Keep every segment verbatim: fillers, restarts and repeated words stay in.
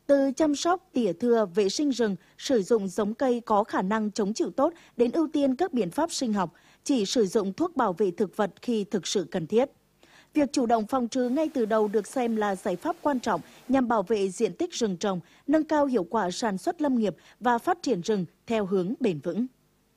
Từ chăm sóc, tỉa thưa, vệ sinh rừng, sử dụng giống cây có khả năng chống chịu tốt đến ưu tiên các biện pháp sinh học, chỉ sử dụng thuốc bảo vệ thực vật khi thực sự cần thiết. Việc chủ động phòng trừ ngay từ đầu được xem là giải pháp quan trọng nhằm bảo vệ diện tích rừng trồng, nâng cao hiệu quả sản xuất lâm nghiệp và phát triển rừng theo hướng bền vững.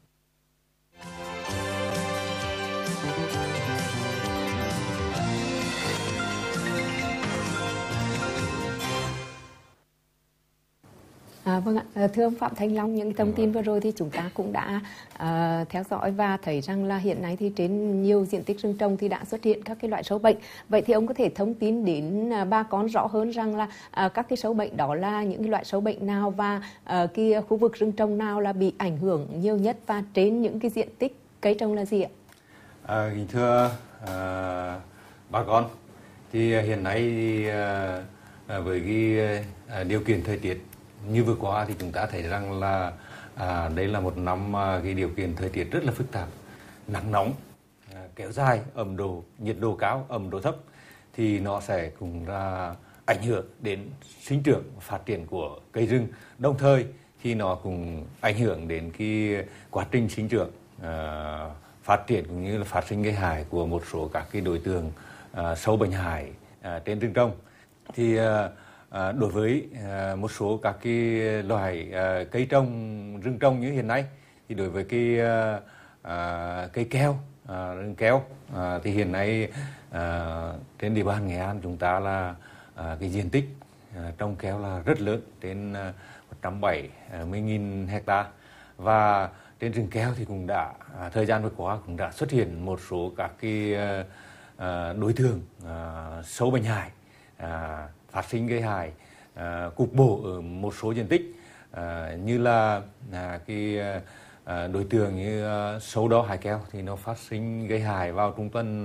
À, vâng ạ, thưa ông Phạm Thanh Long, những thông tin vừa rồi thì chúng ta cũng đã uh, theo dõi và thấy rằng là hiện nay thì trên nhiều diện tích rừng trồng thì đã xuất hiện các cái loại sâu bệnh. Vậy thì ông có thể thông tin đến uh, bà con rõ hơn rằng là uh, các cái sâu bệnh đó là những cái loại sâu bệnh nào và uh, cái khu vực rừng trồng nào là bị ảnh hưởng nhiều nhất và trên những cái diện tích cây trồng là gì ạ? À, thưa uh, bà con, thì hiện nay thì, uh, với cái uh, điều kiện thời tiết như vừa qua thì chúng ta thấy rằng là à, đây là một năm à, cái điều kiện thời tiết rất là phức tạp, nắng nóng à, kéo dài, ẩm độ, nhiệt độ cao, ẩm độ thấp thì nó sẽ cũng là ảnh hưởng đến sinh trưởng phát triển của cây rừng, đồng thời thì nó cũng ảnh hưởng đến cái quá trình sinh trưởng à, phát triển cũng như là phát sinh gây hại của một số các cái đối tượng à, sâu bệnh hại à, trên rừng trồng. Thì à, À, đối với à, một số các cái loài à, cây trồng rừng trồng như hiện nay thì đối với cái à, à, cây keo à, rừng keo à, thì hiện nay à, trên địa bàn Nghệ An chúng ta là à, cái diện tích à, trồng keo là rất lớn, trên à, một trăm bảy mươi nghìn hecta, và trên rừng keo thì cũng đã à, thời gian vừa qua cũng đã xuất hiện một số các cái à, à, đối tượng à, sâu bệnh hại à, phát sinh gây hại à, cục bộ ở một số diện tích à, như là à, cái à, đối tượng như à, sâu đo hại keo thì nó phát sinh gây hại vào trung tuần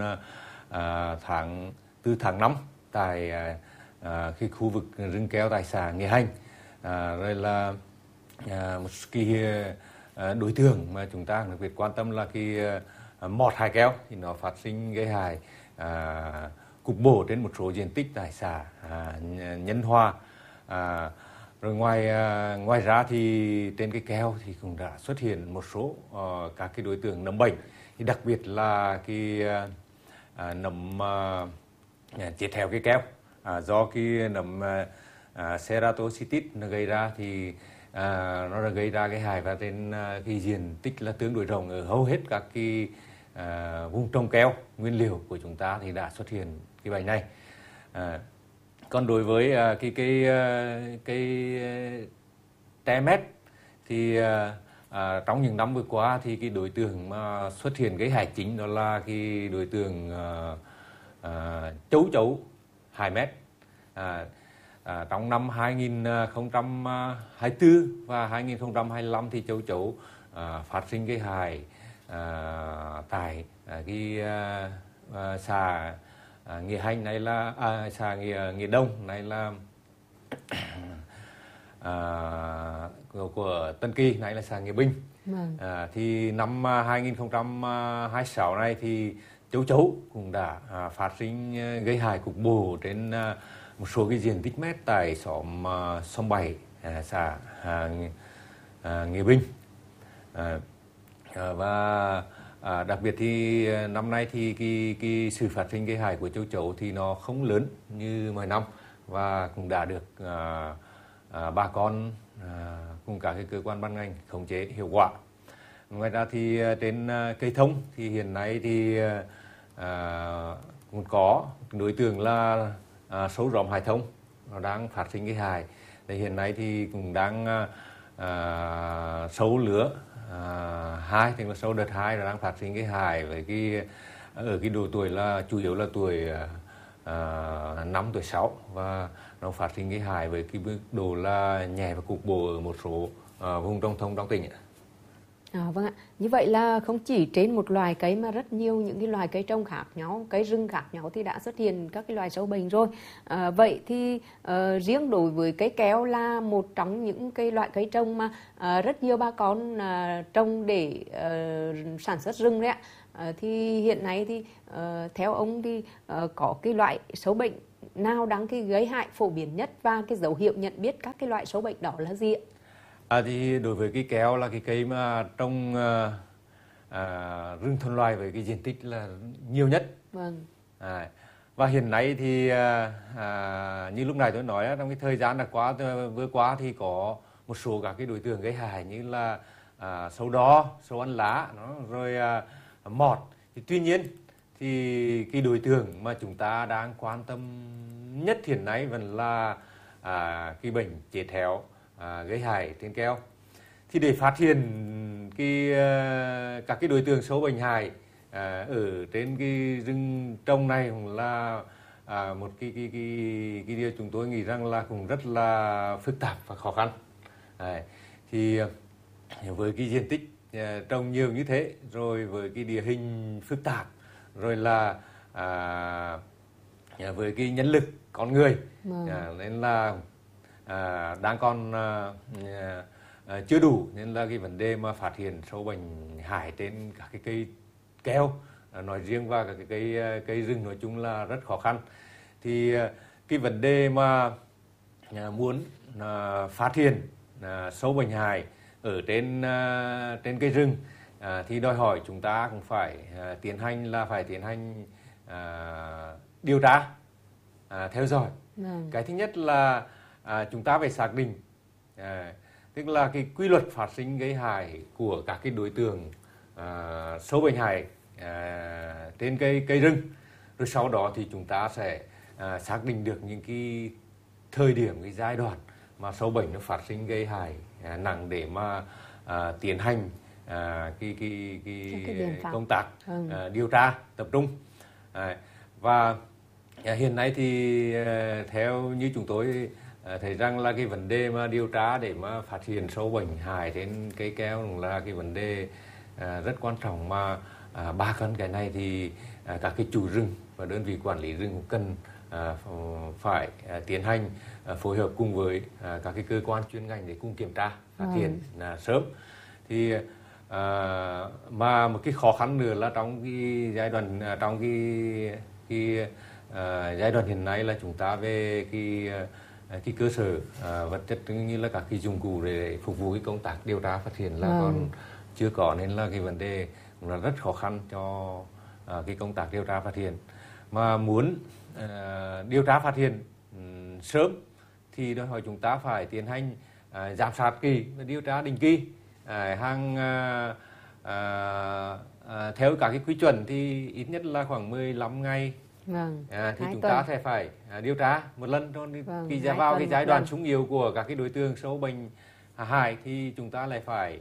à, tháng từ tháng năm tại à, à, cái khu vực rừng keo tại xã Nghĩa Hành, à, rồi là à, một cái à, đối tượng mà chúng ta đặc biệt quan tâm là cái à, mọt hại keo thì nó phát sinh gây hại à, cục bộ trên một số diện tích tại xã à, Nhân Hòa. À, rồi ngoài à, ngoài ra thì trên cái keo thì cũng đã xuất hiện một số uh, các cái đối tượng nấm bệnh, thì đặc biệt là cái à, nấm à, chết theo cái keo à, do cái nấm à, Ceratocystis nó gây ra thì à, nó đã gây ra cái hại và trên à, cái diện tích là tương đối rộng ở hầu hết các cái à, vùng trồng keo nguyên liệu của chúng ta thì đã xuất hiện cái bệnh này. À, còn đối với à, cái cái cái tre mét thì à, à, trong những năm vừa qua thì cái đối tượng mà xuất hiện cái hại chính đó là cái đối tượng à, à, chấu chấu hai mét. À, à, trong năm hai nghìn không trăm hai mươi tư và hai nghìn không trăm hai mươi lăm thì chấu chấu à, phát sinh cái hại à, tại à, cái à, à, xã à, Nghĩa Hành này là à, xã Nghĩa, Nghĩa Đông này là à, của, của Tân Kỳ này là xã Nghĩa Bình. Vâng. À, thì năm hai nghìn không trăm hai mươi sáu này thì chấu chấu cũng đã à, phát sinh gây hại cục bộ trên à, một số cái diện tích mét tại xóm à, xóm bảy à, xã à, à, Nghĩa Bình. À, à, và à, đặc biệt thì năm nay thì cái, cái sự phát sinh gây hại của châu chấu thì nó không lớn như mọi năm và cũng đã được à, à, bà con à, cùng cả cái cơ quan ban ngành khống chế hiệu quả. Ngoài ra thì trên à, cây thông thì hiện nay thì à, cũng có đối tượng là à, sâu róm hại thông nó đang phát sinh gây hại. Thì hiện nay thì cũng đang à, à, sâu lứa À, hai thì là sâu đợt hai là đang phát sinh cái hại với cái ở cái độ tuổi là chủ yếu là tuổi à, năm tuổi sáu, và nó phát sinh cái hại với cái mức độ là nhẹ và cục bộ ở một số à, vùng trong thông trong tỉnh. À, vâng ạ. Như vậy là không chỉ trên một loài cây mà rất nhiều những cái loài cây trồng khác nhau, cây rừng khác nhau thì đã xuất hiện các cái loài sâu bệnh rồi. À, vậy thì uh, riêng đối với cây keo là một trong những cái loại cây trồng mà uh, rất nhiều bà con uh, trồng để uh, sản xuất rừng đấy ạ. Uh, thì hiện nay thì uh, theo ông thì uh, có cái loại sâu bệnh nào đang cái gây hại phổ biến nhất và cái dấu hiệu nhận biết các cái loại sâu bệnh đó là gì ạ? À, thì đối với cây kéo là cái cây mà trong à, à, rừng thuần loài với cái diện tích là nhiều nhất. Vâng. À, và hiện nay thì à, à, như lúc này tôi nói trong cái thời gian đã qua vừa qua thì có một số các cái đối tượng gây hại như là à, sâu đo, sâu ăn lá, nó rồi à, mọt. Thì tuy nhiên thì cái đối tượng mà chúng ta đang quan tâm nhất hiện nay vẫn là à, cái bệnh chết héo à, gây hại trên keo. Thì để phát hiện cái uh, các cái đối tượng sâu bệnh hại à, ở trên cái rừng trồng này cũng là à, một cái cái cái cái điều chúng tôi nghĩ rằng là cũng rất là phức tạp và khó khăn. Đấy. Thì với cái diện tích uh, trồng nhiều như thế, rồi với cái địa hình phức tạp, rồi là à, với cái nhân lực con người, Vâng. à, nên là à, đang còn à, à, chưa đủ, nên là cái vấn đề mà phát hiện sâu bệnh hại trên các cái cây keo à, nói riêng và các cái cây cây rừng nói chung là rất khó khăn. Thì à, cái vấn đề mà à, muốn à, phát hiện à, sâu bệnh hại ở trên à, trên cây rừng à, thì đòi hỏi chúng ta cũng phải à, tiến hành là phải tiến hành à, điều tra, à, theo dõi. Vâng. Cái thứ nhất là à, chúng ta phải xác định à, tức là cái quy luật phát sinh gây hại của các cái đối tượng à, sâu bệnh hại à, trên cây cây rừng. Rồi sau đó thì chúng ta sẽ à, xác định được những cái thời điểm, cái giai đoạn mà sâu bệnh nó phát sinh gây hại à, nặng để mà à, tiến hành à, cái cái cái, cái công tác ừ. à, điều tra tập trung. À, và à, hiện nay thì à, theo như chúng tôi à, thấy rằng là cái vấn đề mà điều tra để mà phát hiện sâu bệnh hại trên cây keo là cái vấn đề à, rất quan trọng, mà à, ba phần cái này thì à, các cái chủ rừng và đơn vị quản lý rừng cần à, phải à, tiến hành à, phối hợp cùng với à, các cái cơ quan chuyên ngành để cùng kiểm tra phát hiện à, sớm. Thì à, mà một cái khó khăn nữa là trong cái giai đoạn à, trong cái cái à, giai đoạn hiện nay là chúng ta về cái cái cơ sở à, vật chất như là các cái dụng cụ để phục vụ cái công tác điều tra phát hiện là ừ. còn chưa có, nên là cái vấn đề cũng là rất khó khăn cho à, cái công tác điều tra phát hiện. Mà muốn à, điều tra phát hiện um, sớm thì đòi hỏi chúng ta phải tiến hành à, giám sát kỳ và điều tra định kỳ à, hàng à, à, à, theo các cái quy chuẩn thì ít nhất là khoảng mười lăm ngày. Vâng. À, thì hai chúng tuần. ta sẽ phải à, điều tra một lần cho Vâng, khi ra vào tuần cái giai đoạn lần. sung yếu của các cái đối tượng sâu bệnh hại thì chúng ta lại phải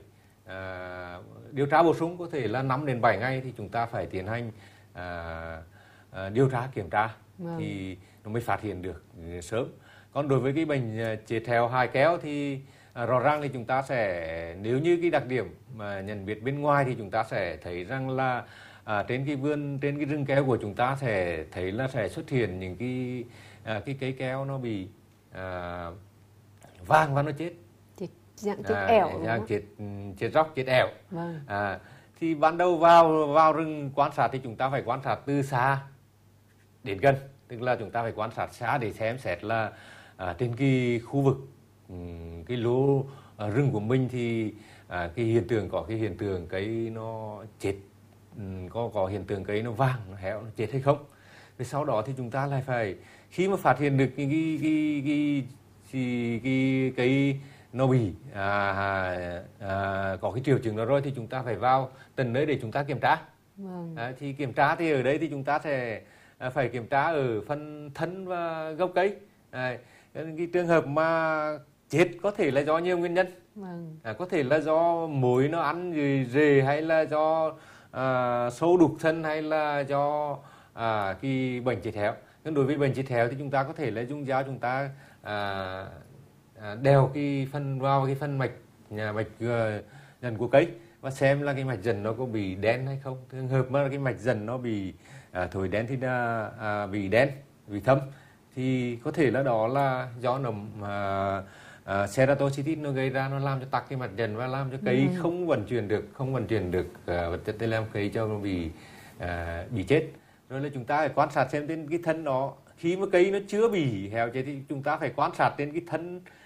à, điều tra bổ sung, có thể là năm đến bảy ngày thì chúng ta phải tiến hành à, à, điều tra kiểm tra vâng. thì nó mới phát hiện được sớm. Còn đối với cái bệnh chết héo hại kéo thì à, rõ ràng thì chúng ta sẽ, nếu như cái đặc điểm mà nhận biết bên ngoài thì chúng ta sẽ thấy rằng là À, trên cái vườn, trên cái rừng keo của chúng ta sẽ thấy là sẽ xuất hiện những cái à, cái cây keo nó bị à, vàng và nó chết, chết dạng chết à, ẻo, dạng chết chết róc, chết ẻo. Vâng. À, thì ban đầu vào vào rừng quan sát thì chúng ta phải quan sát từ xa đến gần, tức là chúng ta phải quan sát xa để xem xét là à, trên cái khu vực cái lô à, rừng của mình thì à, cái hiện tượng có cái hiện tượng cây nó chết, có có hiện tượng cây nó vàng, nó héo, nó chết hay không. Rồi sau đó thì chúng ta lại phải, khi mà phát hiện được cái cái cái cái, cái, cái cây nó bị à, à, có cái triệu chứng đó rồi thì chúng ta phải vào tận nơi để chúng ta kiểm tra. Vâng. À, thì kiểm tra thì ở đây thì chúng ta sẽ à, phải kiểm tra ở phần thân và gốc cây. À, cái trường hợp mà chết có thể là do nhiều nguyên nhân. Vâng. À, có thể là do muỗi nó ăn rồi rề, hay là do à, sâu đục thân, hay là do à, cái bệnh chết héo. Nhưng đối với bệnh chết héo thì chúng ta có thể là dùng dao chúng ta à, à, đèo cái phân vào cái phân mạch nhà mạch uh, dần của cây và xem là cái mạch dần nó có bị đen hay không. Trường hợp mà cái mạch dần nó bị à, thổi đen thì là à, bị đen, bị thâm thì có thể là đó là do nấm à, à, Ceratocystis nó gây ra, nó làm cho tắc cái mạch dần và làm cho cây ừ. không vận chuyển được không vận chuyển được à, vật chất để làm cây cho nó bị à, bị chết. Rồi là chúng ta phải quan sát xem trên cái thân đó, khi mà cây nó chưa bị héo chết thì chúng ta phải quan sát trên cái thân